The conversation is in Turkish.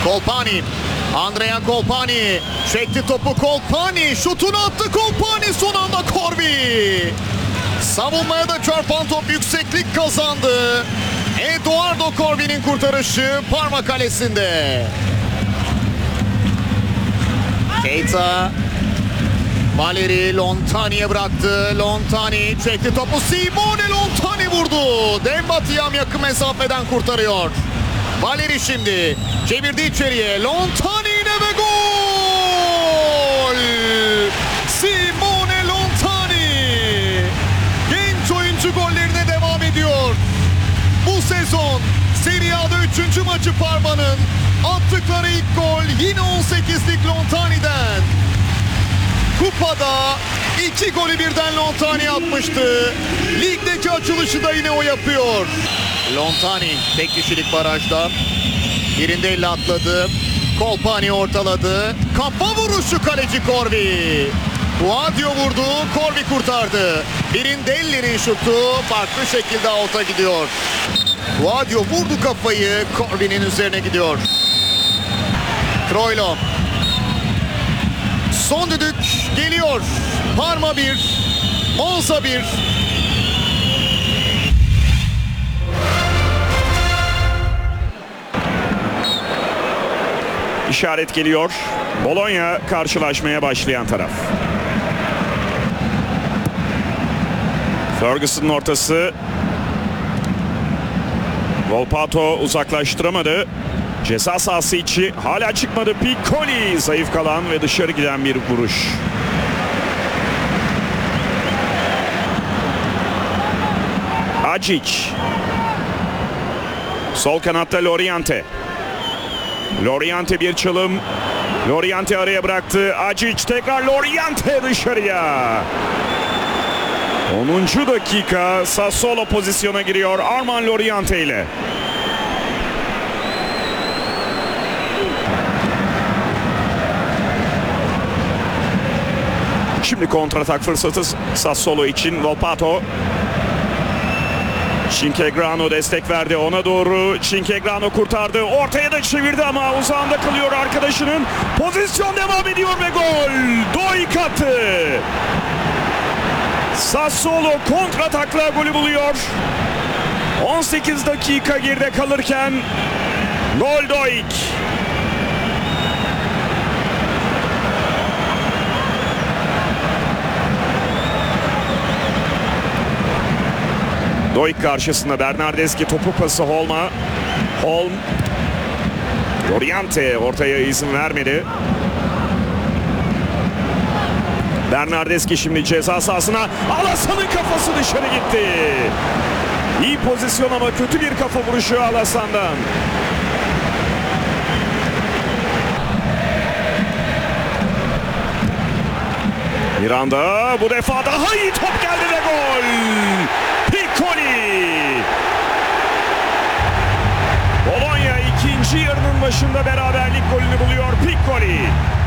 Colpani. Andrea Colpani çekti topu. Colpani şutunu attı. Colpani son anda Corvi. Savunmaya da çarpan top yükseklik kazandı. Eduardo Corvi'nin kurtarışı Parma kalesinde. Keita. Valeri Lontani'ye bıraktı. Lontani çekti topu. Simone Lontani vurdu. Demba Tiam yakın mesafeden kurtarıyor. Valeri şimdi çevirdi içeriye. Lontani yine ve gol! Simone Lontani genç oyuncu gollerine devam ediyor. Bu sezon Serie A'da 3. maçı Parma'nın. Attıkları ilk gol yine 18'lik Lontani'den. Kupada 2 golü birden Lontani atmıştı. Ligdeki açılışı da yine o yapıyor. Lontani tek kişilik barajda. Birinde elle atladı. Colpani ortaladı. Kafa vuruşu kaleci Corvi. Guadio vurdu. Corvi kurtardı. Birindelli'nin şutu farklı şekilde out'a gidiyor. Guadio vurdu kafayı. Corvi'nin üzerine gidiyor. Troilo. Son düdük geliyor. Parma 1, Monza 1. İşaret geliyor. Bologna karşılaşmaya başlayan taraf. Ferguson'un ortası. Volpato uzaklaştıramadı. Ceza sahası içi hala çıkmadı. Piccoli zayıf kalan ve dışarı giden bir vuruş. Acic. Sol kanatta Loriente. Loriente bir çalım. Loriente araya bıraktı. Acic tekrar Loriente dışarıya. 10. dakika Sassuolo pozisyona giriyor Armand Loriente ile. Şimdi kontratak fırsatı Sassuolo için. Volpato. Cinquegrano destek verdi ona doğru. Cinquegrano kurtardı. Ortaya da çevirdi ama uzağında kalıyor arkadaşının. Pozisyon devam ediyor ve gol. Doik attı. Sassuolo kontratakla golü buluyor. 18 dakika geride kalırken gol Doik. Doik karşısında Bernardeschi topu pası Holm'a. Holm. Loriente ortaya izin vermedi. Bernardeschi şimdi ceza sahasına. Alasan'ın kafası dışarı gitti. İyi pozisyon ama kötü bir kafa vuruşu Alasan'dan. Miranda bu defa daha iyi top geldi ve gol. Piccoli. Bologna ikinci yarının başında beraberlik golünü buluyor Piccoli.